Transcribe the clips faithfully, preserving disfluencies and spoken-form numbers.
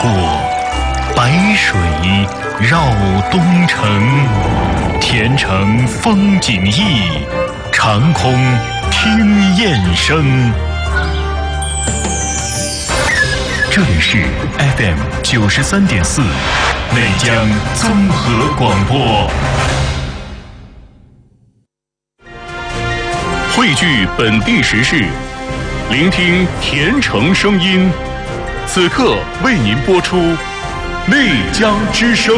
过，白水绕东城，天成风景异，长空听雁声。这里是 F M 九十三点四内江综合广播，汇聚本地时事，聆听甜城声音。此刻为您播出内江之声。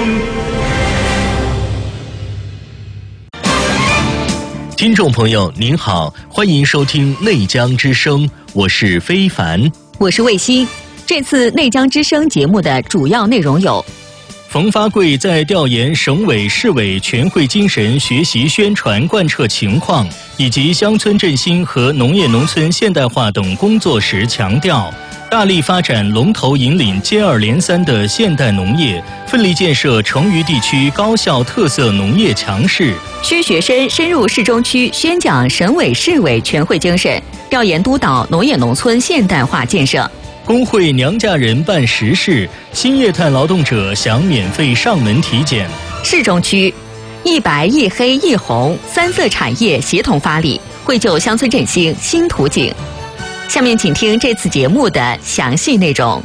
听众朋友您好，欢迎收听内江之声，我是非凡， 我是卫星。这次内江之声节目的主要内容有： 冯发贵在调研省委市委全会精神学习宣传贯彻情况以及乡村振兴和农业农村现代化等工作时强调，大力发展龙头引领接二连三的现代农业，奋力建设成渝地区高效特色农业强市。 薛学深深入市中区宣讲省委市委全会精神，调研督导农业农村现代化建设。 工会娘家人办实事，新业态劳动者享免费上门体检。 市中区一白一黑一红三色产业协同发力，绘就乡村振兴新图景。下面请听这次节目的详细内容。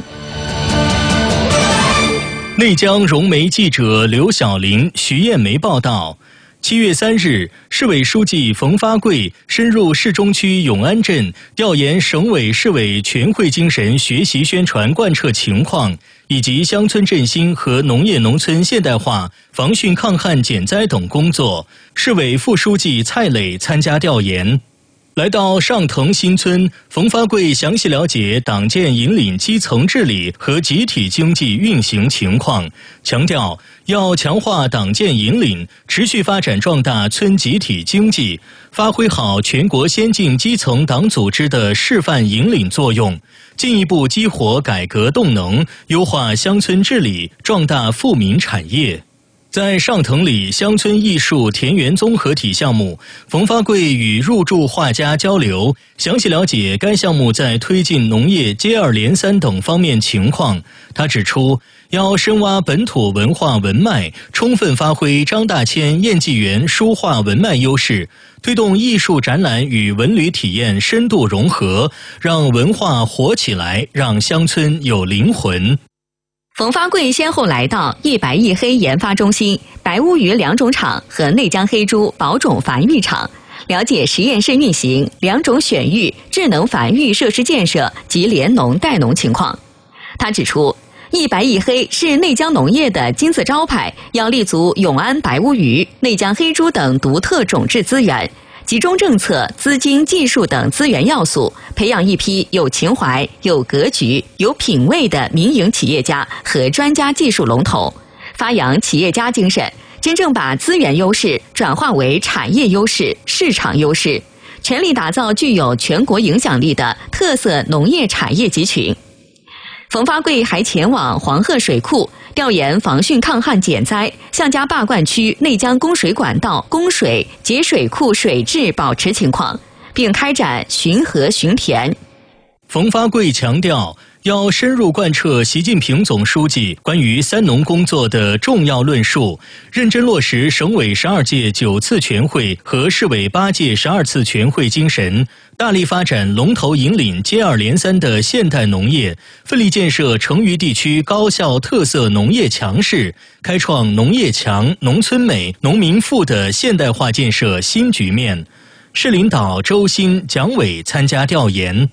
内江融媒记者刘晓玲、徐艳梅报道。七月三日，市委书记冯发贵深入市中区永安镇，调研省委市委全会精神学习宣传贯彻情况，以及乡村振兴和农业农村现代化、防汛抗旱减灾等工作。市委副书记蔡磊参加调研。来到上藤新村，冯发贵详细了解党建引领基层治理和集体经济运行情况，强调要强化党建引领，持续发展壮大村集体经济，发挥好全国先进基层党组织的示范引领作用，进一步激活改革动能，优化乡村治理，壮大富民产业。在上藤里乡村艺术田园综合体项目，冯发贵与入驻画家交流，详细了解该项目在推进农业接二连三等方面情况。他指出，要深挖本土文化文脉，充分发挥张大千、晏纪元书画文脉优势，推动艺术展览与文旅体验深度融合，让文化活起来，让乡村有灵魂。 冯发贵先后来到一白一黑研发中心、白乌鱼两种厂和内江黑猪保种繁育场，了解实验室运行、两种选育、智能繁育设施建设及联农代农情况。他指出，一白一黑是内江农业的金字招牌，要立足永安白乌鱼、内江黑猪等独特种质资源，集中政策、资金、技术等资源要素，培养一批有情怀、有格局、有品位的民营企业家和专家技术龙头，发扬企业家精神，真正把资源优势转化为产业优势、市场优势，全力打造具有全国影响力的特色农业产业集群。冯发贵还前往黄河水库调研防汛抗旱减灾、向家坝灌区内江供水管道供水节水库水质保持情况，并开展巡河巡田。 冯发贵强调，要深入贯彻习近平总书记关于三农工作的重要论述，认真落实省委十二届九次全会和市委八届十二次全会精神，大力发展龙头引领接二连三的现代农业，奋力建设成渝地区高效特色农业强市，开创农业强、农村美、农民富的现代化建设新局面。市领导周新、蒋伟参加调研。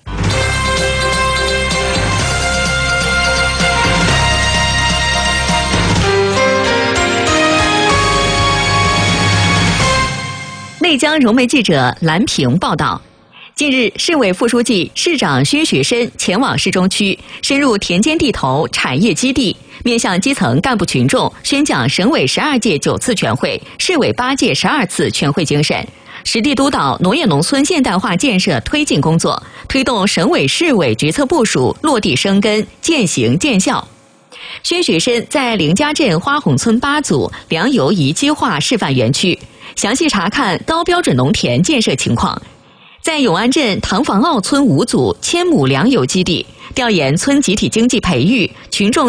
内江融媒记者蓝平报道，近日，市委副书记、市长薛学深前往市中区，深入田间地头、产业基地，面向基层干部群众宣讲省委十二届九次全会、市委八届十二次全会精神，实地督导农业农村现代化建设推进工作，推动省委市委决策部署落地生根、见行见效。薛学深在凌家镇花红村八组粮油宜机化示范园区详细查看高标准农田建设情况，在永安镇唐房坳村五组千亩粮油基地调研村集体经济培育、群众